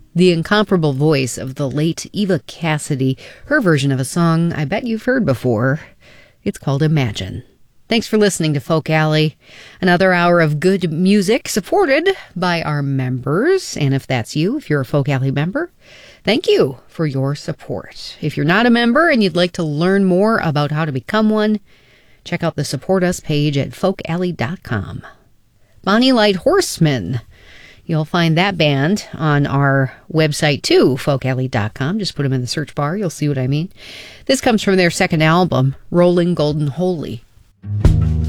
the incomparable voice of the late Eva Cassidy, her version of a song I bet you've heard before. It's called Imagine. Thanks for listening to Folk Alley, another hour of good music supported by our members. And if that's you, if you're a Folk Alley member, thank you for your support. If you're not a member and you'd like to learn more about how to become one, check out the Support Us page at folkalley.com. Bonnie Light Horseman. You'll find that band on our website too, folkalley.com. Just put them in the search bar. You'll see what I mean. This comes from their second album, Rolling Golden Holy.